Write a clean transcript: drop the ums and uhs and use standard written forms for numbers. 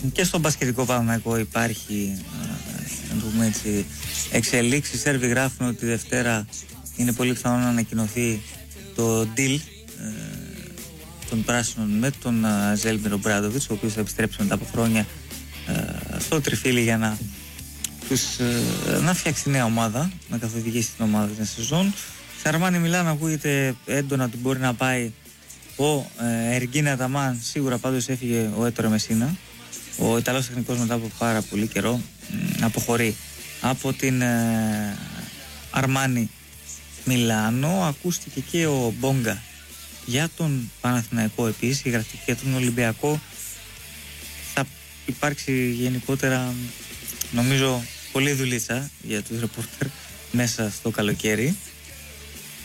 Και στον μπασκετικό Παναθηναϊκό υπάρχει, να το πούμε έτσι, εξελίξεις. Οι Σέρβοι γράφουν ότι Δευτέρα είναι πολύ πιθανό να ανακοινωθεί το deal των πράσινων με τον Ζέλμιρο Μπράντοβιτς, ο οποίος θα επιστρέψει μετά από χρόνια στο τριφύλι για να φτιάξει νέα ομάδα, να καθοδηγήσει την ομάδα την σεζόν. Σε Αρμάνι Μιλάν ακούγεται έντονα ότι μπορεί να πάει ο Εργίν Αταμάν. Σίγουρα πάντως έφυγε ο Έτορο Μεσίνα. Ο Ιταλός τεχνικός μετά από πάρα πολύ καιρό αποχωρεί από την Αρμάνι Μιλάνο. Ακούστηκε και ο Μπόγκα για τον Παναθηναϊκό επίσης. Η γραφτική για τον Ολυμπιακό. Θα υπάρξει γενικότερα, νομίζω, πολλή δουλίτσα για τους ρεπόρτερ μέσα στο καλοκαίρι.